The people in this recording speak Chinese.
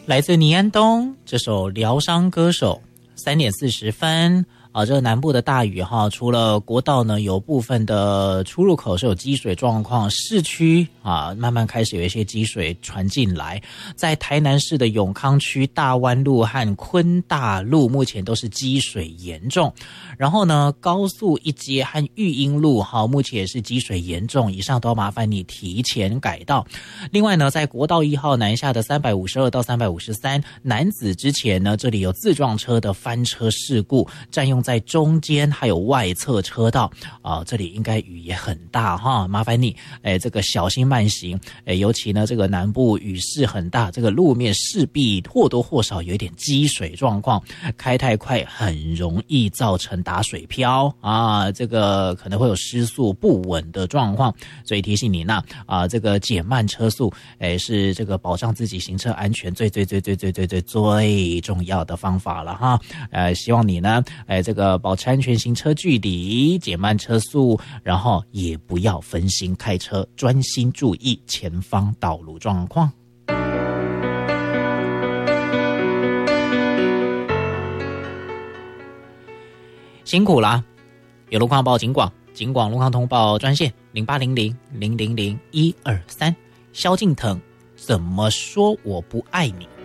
来自倪安东这首疗伤歌手，3点40分。这个南部的大雨哈，除了国道呢有部分的出入口是有积水状况，市区慢慢开始有一些积水传进来。在台南市的永康区大湾路和昆大路目前都是积水严重，然后呢高速一街和育英路目前也是积水严重，以上都要麻烦你提前改道。另外呢，在国道1号南下的352到353南子之前呢，这里有自撞车的翻车事故，占用在中间还有外侧车道这里应该雨也很大哈，麻烦你这个小心慢行，尤其呢这个南部雨势很大，这个路面势必或多或少有一点积水状况，开太快很容易造成打水漂这个可能会有失速不稳的状况，所以提醒你呢这个减慢车速是这个保障自己行车安全最重要的方法了哈。希望你呢这个保持安全行车距离，减慢车速，然后也不要分心开车，专心注意前方道路状况。辛苦啦！有路况报警广路况通报专线0800000123。萧敬腾怎么说我不爱你？